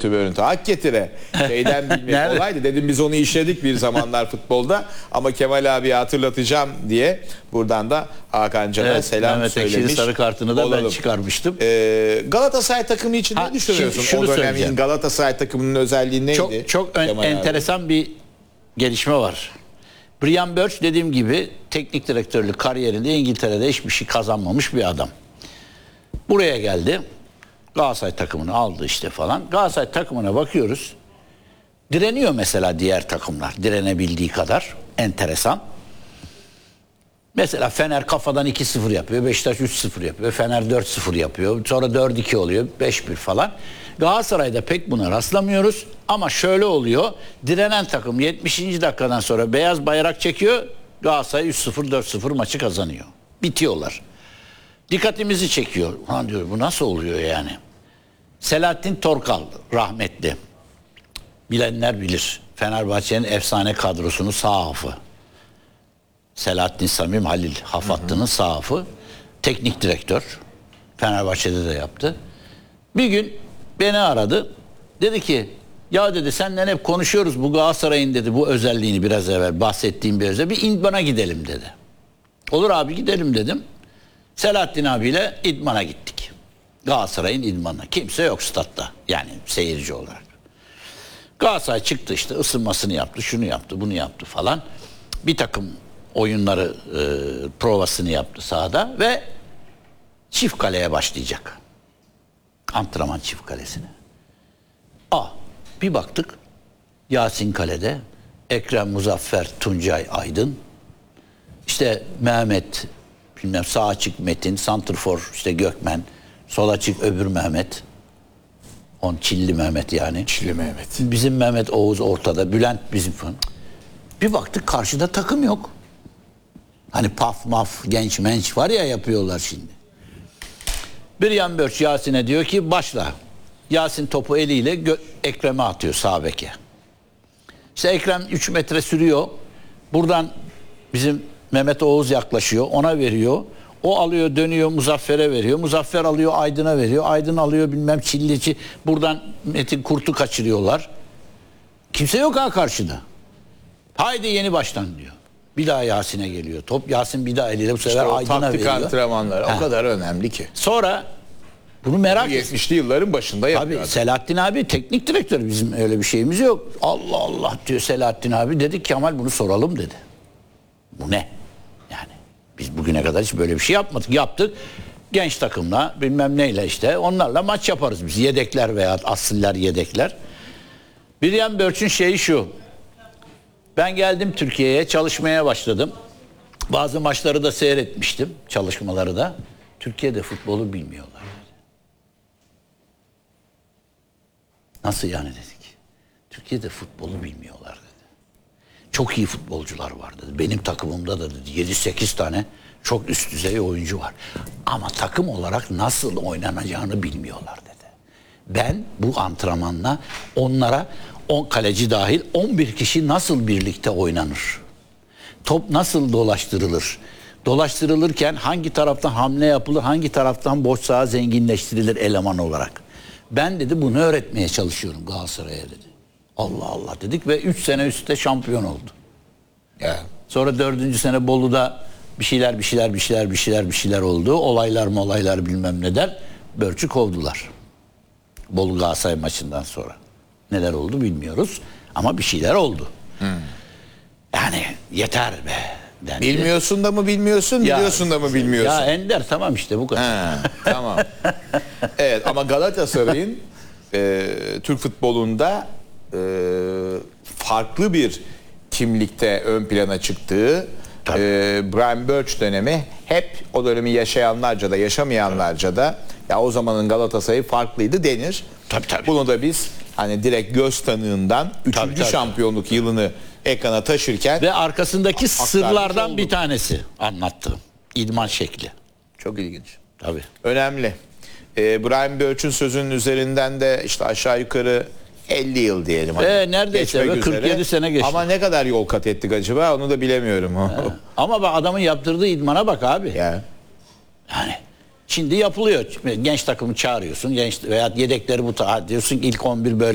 görüntü. Hak getire. Şeyden bilmek olaydı. Dedim biz onu işledik bir zamanlar futbolda. Ama Kemal abi hatırlatacağım diye buradan da Hakan Can'a selam Mehmet söylemiş. Ekşi'nin sarı kartını da olalım. ben çıkarmıştım. Galatasaray takımı için ne düşünüyorsun? O dönemin Galatasaray takımının özelliği neydi? Çok enteresan bir gelişme var. Brian Birch dediğim gibi teknik direktörlük kariyerinde İngiltere'de hiçbir şey kazanmamış bir adam. Buraya geldi. Galatasaray takımını aldı işte falan. Galatasaray takımına bakıyoruz. Direniyor mesela diğer takımlar. Direnebildiği kadar. Enteresan. Mesela Fener kafadan 2-0 yapıyor. Beşiktaş 3-0 yapıyor. Fener 4-0 yapıyor. Sonra 4-2 oluyor. 5-1 falan. Galatasaray'da pek buna rastlamıyoruz. Ama şöyle oluyor. Direnen takım 70. dakikadan sonra beyaz bayrak çekiyor. Galatasaray 3-0 4-0 maçı kazanıyor. Bitiyorlar. Dikkatimizi çekiyor. Ulan diyor bu nasıl oluyor yani? Selahattin Torkal rahmetli. Bilenler bilir. Fenerbahçe'nin efsane kadrosunun sağ hafı. Selahattin Samim Halil Hafattı'nın sağ hafı. Teknik direktör. Fenerbahçe'de de yaptı. Bir gün beni aradı. Dedi ki ya dedi senden hep konuşuyoruz bu Galatasaray'ın dedi bu özelliğini biraz evvel bahsettiğim bir özelliği. Bir idmana gidelim dedi. Olur abi gidelim dedim. Selahattin abiyle idmana gittik. Galatasaray'ın idmanına. Kimse yok statta. Yani seyirci olarak. Galatasaray çıktı işte ısınmasını yaptı. Şunu yaptı bunu yaptı falan. Bir takım oyunları provasını yaptı sahada ve çift kaleye başlayacak. Antrenman çift kalesine. Bir baktık Yasin kalede, Ekrem Muzaffer, Tuncay Aydın, işte Mehmet, bilmem sağ açık Metin, santrfor işte Gökmen, sol açık öbür Mehmet, Çilli Mehmet yani. Çilli Mehmet. Bizim Mehmet Oğuz ortada, Bülent bizim falan. Bir baktık karşıda takım yok. Hani paf maf genç menç var ya yapıyorlar şimdi. Brian Birch Yasin'e diyor ki başla. Yasin topu eliyle Ekrem'e atıyor sağ beke. İşte Ekrem 3 metre sürüyor. Buradan bizim Mehmet Oğuz yaklaşıyor. Ona veriyor. O alıyor dönüyor Muzaffer'e veriyor. Muzaffer alıyor Aydın'a veriyor. Aydın alıyor bilmem Çillici. Buradan Metin Kurt'u kaçırıyorlar. Kimse yok ha karşıda. Haydi yeni baştan diyor. Bir daha Yasin'e geliyor. Top Yasin bir daha eliyle bu sefer işte Aydın'a veriyor. Taktik antrenmanlar o kadar önemli ki. Sonra bunu merak et. 70'li yılların başında yapıyor. Abi Selahattin abi teknik direktör bizim öyle bir şeyimiz yok. Allah Allah diyor Selahattin abi dedik Kemal bunu soralım dedi. Bu ne? Yani biz bugüne kadar hiç böyle bir şey yapmadık. Yaptık. Genç takımla bilmem neyle işte onlarla maç yaparız biz. Yedekler veya asiller yedekler. Brian Birch'ün şeyi şu. Ben geldim Türkiye'ye çalışmaya başladım. Bazı maçları da seyretmiştim. Çalışmaları da. Türkiye'de futbolu bilmiyorlar. Nasıl yani dedik. Türkiye'de futbolu bilmiyorlar dedi. Çok iyi futbolcular var dedi. Benim takımımda da dedi 7-8 tane çok üst düzey oyuncu var. Ama takım olarak nasıl oynanacağını bilmiyorlar dedi. Ben bu antrenmanla onlara 10 kaleci dahil 11 kişi nasıl birlikte oynanır? Top nasıl dolaştırılır? Dolaştırılırken hangi taraftan hamle yapılır, hangi taraftan boş saha zenginleştirilir eleman olarak? Ben dedi bunu öğretmeye çalışıyorum Galatasaray'a dedi. Allah Allah dedik ve 3 sene üstte şampiyon oldu. Ya. Sonra 4. sene Bolu'da bir şeyler oldu. Olaylar bilmem ne der. Birch'ü kovdular. Bolu Galatasaray maçından sonra. Neler oldu bilmiyoruz ama bir şeyler oldu. Yani yeter be. Dendi. Bilmiyorsun da mı bilmiyorsun, biliyorsun da mı bilmiyorsun? Ya Ender tamam işte bu kadar. Tamam. Evet ama Galatasaray'ın Türk futbolunda farklı bir kimlikte ön plana çıktığı Brian Birch dönemi hep o dönemi yaşayanlarca da yaşamayanlarca da ya o zamanın Galatasaray'ı farklıydı denir. Tabii. Bunu da biz hani direkt göz tanığından 3. şampiyonluk yılını ekrana taşırken ve arkasındaki sırlardan bir tanesi anlattı. İdman şekli. Çok ilginç. Tabii. Önemli. Brian Birch'ün sözünün üzerinden de işte aşağı yukarı 50 yıl diyelim. Neredeyse 47 sene geçti. Ama ne kadar yol kat ettik acaba onu da bilemiyorum. Ama bak adamın yaptırdığı idmana bak abi. Yani şimdi yapılıyor. Genç takımı çağırıyorsun. Genç veya yedekleri diyorsun ilk 11 böyle